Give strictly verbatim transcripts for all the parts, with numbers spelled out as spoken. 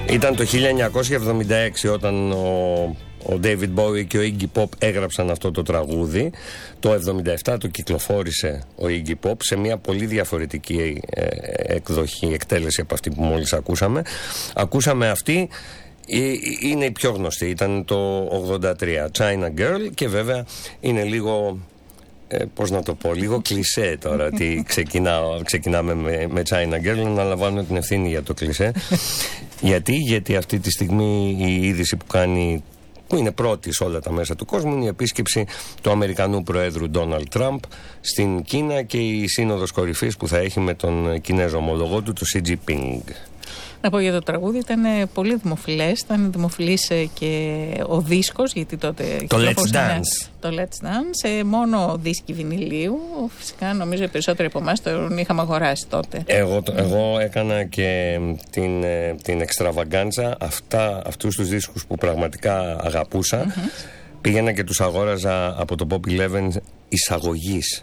Ήταν το χίλια εννιακόσια εβδομήντα έξι όταν ο, ο David Bowie και ο Iggy Pop έγραψαν αυτό το τραγούδι. Το εβδομήντα επτά το κυκλοφόρησε ο Iggy Pop σε μια πολύ διαφορετική ε, εκδοχή, εκτέλεση από αυτή που μόλις ακούσαμε. Ακούσαμε αυτή, είναι η πιο γνωστή, ήταν το ογδόντα τρία, China Girl, και βέβαια είναι λίγο... Ε, πώς να το πω, λίγο κλισέ τώρα ότι ξεκινάω, ξεκινάμε με, με China Girl, να αναλαμβάνω την ευθύνη για το κλισέ. Γιατί, γιατί αυτή τη στιγμή η είδηση που κάνει, που είναι πρώτη σε όλα τα μέσα του κόσμου, είναι η επίσκεψη του Αμερικανού Προέδρου Donald Trump στην Κίνα και η σύνοδος κορυφής που θα έχει με τον Κινέζο ομολογό του, το Xi Jinping. Να πω για το τραγούδι, ήταν πολύ δημοφιλές, ήταν δημοφιλής και ο δίσκος, γιατί τότε... Το Let's Dance. Το Let's Dance, μόνο δίσκοι βινιλίου, φυσικά νομίζω οι περισσότεροι από εμάς το είχαμε αγοράσει τότε. Εγώ, εγώ έκανα και την, την εξτραβαγκάντσα, αυτά, αυτούς τους δίσκους που πραγματικά αγαπούσα, mm-hmm. πήγαινα και τους αγόραζα από το Pop Eleven εισαγωγής.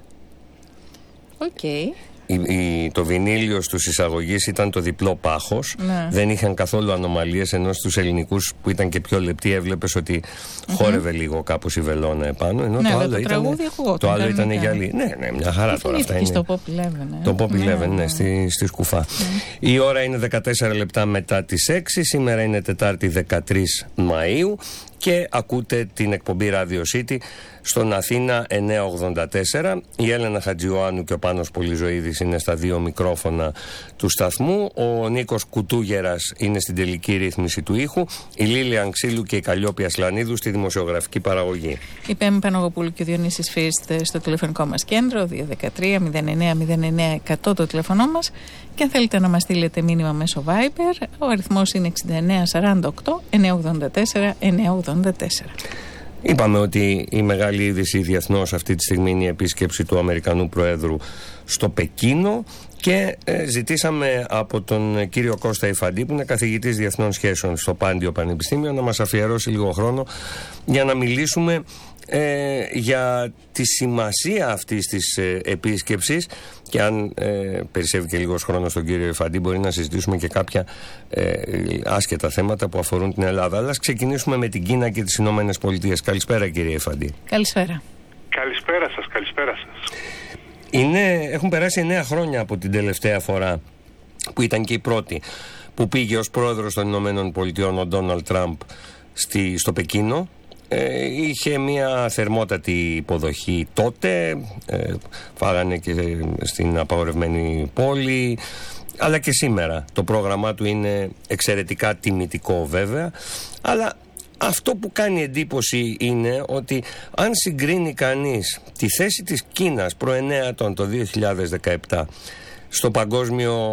Οκ. Okay. Η, η, το βινίλιο στους εισαγωγείς ήταν το διπλό πάχος, ναι. Δεν είχαν καθόλου ανομαλίες, ενώ στους ελληνικούς που ήταν και πιο λεπτοί έβλεπες ότι mm-hmm. χόρευε λίγο κάπως η βελόνα επάνω, ενώ ναι, το άλλο ήταν, το άλλο ήταν γυαλί. Ναι, ναι, μια χαρά τώρα αυτά είναι. Στο Pop Eleven, ε. Το Pop Eleven, ναι, ναι, στη, στη σκουφά. Mm. Η ώρα είναι δεκατέσσερα λεπτά μετά τις έξι, σήμερα είναι Τετάρτη δεκατρείς Μαΐου και ακούτε την εκπομπή Radio City στον Αθήνα εννιακόσια ογδόντα τέσσερα. Η Έλενα Χατζιωάννου και ο Πάνος Πολυζωίδης είναι στα δύο μικρόφωνα του σταθμού. Ο Νίκος Κουτούγερας είναι στην τελική ρύθμιση του ήχου. Η Λίλια Ανξίλου και η Καλλιόπη Ασλανίδου στη δημοσιογραφική παραγωγή. Η Πέμη Παναγοπούλου και ο Διονύσης Φίρστ στο τηλεφωνικό μας κέντρο δύο ένα τρία μηδέν εννέα μηδέν εννέα εκατό το τηλεφωνό μας. Και αν θέλετε να μας στείλετε μήνυμα μέσω Viber, ο αριθμός είναι εξήντα εννέα σαράντα οκτώ εννιακόσια ογδόντα τέσσερα εννιακόσια ογδόντα τέσσερα. Είπαμε ότι η μεγάλη είδηση διεθνώς αυτή τη στιγμή είναι η επίσκεψη του Αμερικανού Προέδρου στο Πεκίνο και ε, ζητήσαμε από τον κύριο Κώστα Ιφαντή, που είναι καθηγητής διεθνών σχέσεων στο Πάντιο Πανεπιστήμιο, να μας αφιερώσει λίγο χρόνο για να μιλήσουμε ε, για τη σημασία αυτής της ε, επίσκεψης, και αν ε, περισσεύει και λίγος χρόνος στον κύριο Ιφαντή μπορεί να συζητήσουμε και κάποια ε, άσχετα θέματα που αφορούν την Ελλάδα. Αλλά ας ξεκινήσουμε με την Κίνα και τις Ηνωμένες Πολιτείες. Καλησπέρα κύριε Ιφαντή. Καλησπέρα. Καλησπέρα σας, καλησπέρα σας. Είναι, έχουν περάσει εννέα χρόνια από την τελευταία φορά που ήταν και η πρώτη που πήγε ως πρόεδρος των Ηνωμένων Πολιτειών ο Ντόναλντ Τραμπ στη, στο Πεκίνο. Ε, είχε μια θερμότατη υποδοχή τότε, ε, φάγανε και στην απαγορευμένη πόλη, αλλά και σήμερα το πρόγραμμά του είναι εξαιρετικά τιμητικό βέβαια, αλλά αυτό που κάνει εντύπωση είναι ότι αν συγκρίνει κανείς τη θέση της Κίνας προ εννέα ετών το δύο χιλιάδες δεκαεπτά στο παγκόσμιο